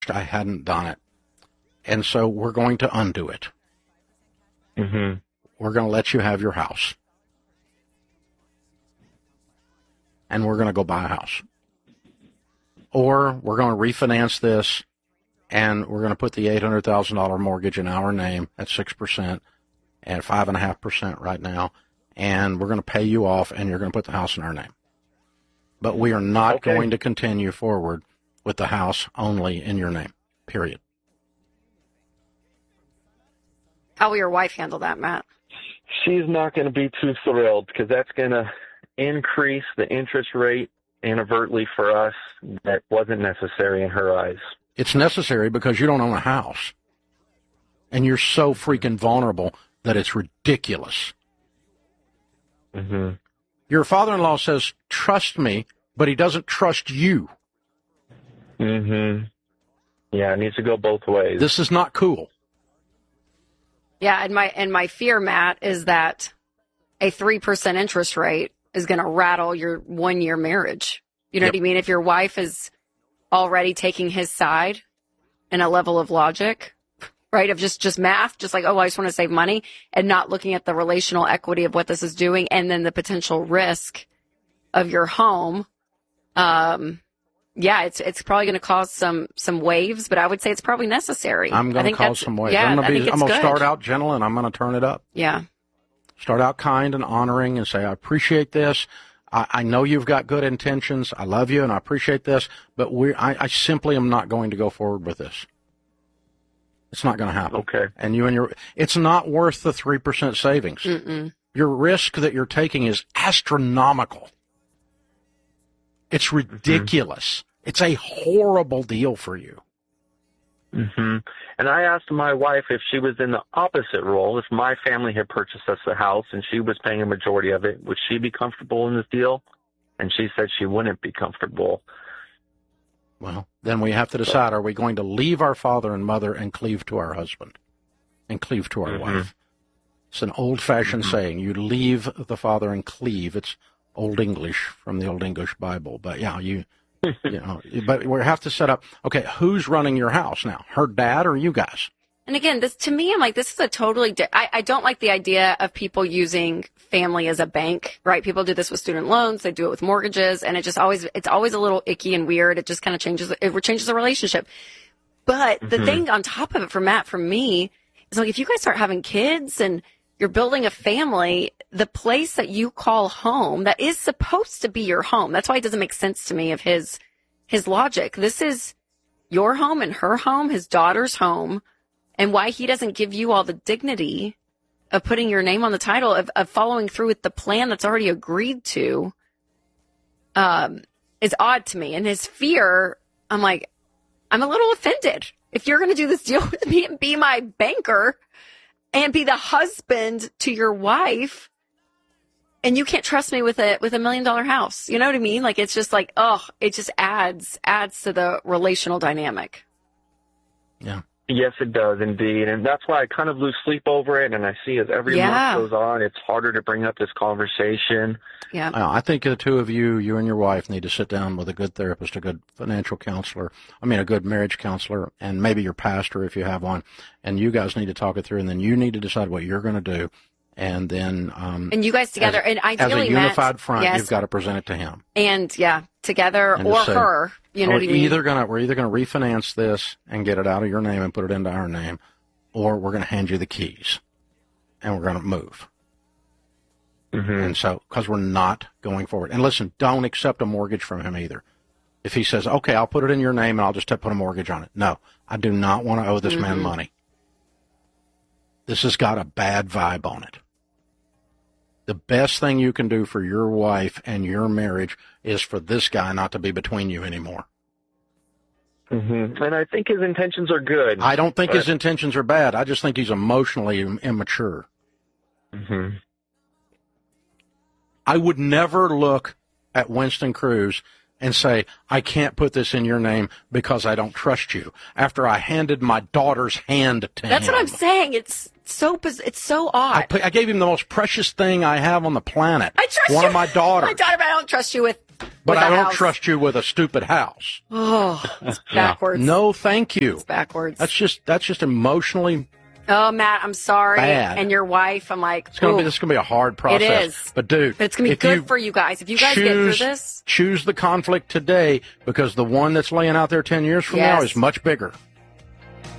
I hadn't done it. And so we're going to undo it. Mm-hmm. We're going to let you have your house. And we're going to go buy a house. Or we're going to refinance this, and we're going to put the $800,000 mortgage in our name at 6% and 5.5% right now, and we're going to pay you off, and you're going to put the house in our name. But we are not going to continue forward with the house only in your name, period. How will your wife handle that, Matt? She's not going to be too thrilled because that's going to increase the interest rate inadvertently for us that wasn't necessary in her eyes. It's necessary because you don't own a house. And you're so freaking vulnerable that it's ridiculous. Mm-hmm. Your father-in-law says, trust me, but he doesn't trust you. Mm-hmm. Yeah, it needs to go both ways. This is not cool. Yeah, and my fear, Matt, is that a 3% interest rate is going to rattle your 1-year marriage. You know what I mean? If your wife is already taking his side in a level of logic, right, of just math, just like, oh, I just want to save money, and not looking at the relational equity of what this is doing and then the potential risk of your home, yeah, it's probably going to cause some waves, but I would say it's probably necessary. I'm going to cause some waves. Yeah, I'm going to good. start out gentle, and I'm going to turn it up. Yeah. Start out kind and honoring and say, I appreciate this. I know you've got good intentions. I love you, and I appreciate this, but I simply am not going to go forward with this. It's not going to happen. Okay. And it's not worth the 3% savings. Mm-mm. Your risk that you're taking is astronomical. It's ridiculous. Mm-hmm. It's a horrible deal for you. Mm-hmm. And I asked my wife if she was in the opposite role, if my family had purchased us a house and she was paying a majority of it, would she be comfortable in this deal? And she said she wouldn't be comfortable. Well, then we have to decide, are we going to leave our father and mother and cleave to our husband and cleave to our wife? It's an old-fashioned saying. You leave the father and cleave. It's Old English from the Old English Bible. But, yeah, you know, but we have to set up, okay, who's running your house now? Her dad or you guys? And again, this, to me, I'm like, this is a totally, I don't like the idea of people using family as a bank, right? People do this with student loans. They do it with mortgages. And it's always a little icky and weird. It just kind of changes the relationship. But the thing on top of it for me is like, if you guys start having kids and you're building a family, the place that you call home, that is supposed to be your home. That's why it doesn't make sense to me of his logic. This is your home and her home, his daughter's home, and why he doesn't give you all the dignity of putting your name on the title, of following through with the plan that's already agreed to, is odd to me. And his fear, I'm like, I'm a little offended. If you're going to do this deal with me and be my banker and be the husband to your wife, and you can't trust me with a $1 million house. You know what I mean? Like, it's just like, it just adds to the relational dynamic. Yeah. Yes, it does indeed. And that's why I kind of lose sleep over it. And I see as every month goes on, it's harder to bring up this conversation. Yeah. I think the two of you and your wife need to sit down with a good therapist, a good financial counselor, a good marriage counselor, and maybe your pastor if you have one. And you guys need to talk it through, and then you need to decide what you're going to do. And then, and you guys together, and ideally, as a unified front, yes, you've got to present it to him. And together, and or say, her. You know what I mean? We're either gonna refinance this and get it out of your name and put it into our name, or we're gonna hand you the keys, and we're gonna move. And so, because we're not going forward. And listen, don't accept a mortgage from him either. If he says, "Okay, I'll put it in your name and I'll just put a mortgage on it," no, I do not want to owe this man money. This has got a bad vibe on it. The best thing you can do for your wife and your marriage is for this guy not to be between you anymore. And I think his intentions are good. I don't think his intentions are bad. I just think he's emotionally immature. I would never look at Winston Cruz and say, I can't put this in your name because I don't trust you, after I handed my daughter's hand to him. That's what I'm saying. It's so odd. I gave him the most precious thing I have on the planet. I trust one you. of my daughters. My daughter, but I don't trust you with But I don't house. trust you with a stupid house. Oh, it's backwards. No, thank you. It's backwards. That's just emotionally. Oh, Matt, I'm sorry. Bad. And your wife, I'm like, This is gonna be a hard process. It is. But dude, but it's gonna be good for you guys. If you guys get through this, choose the conflict today, because the one that's laying out there 10 years from now is much bigger.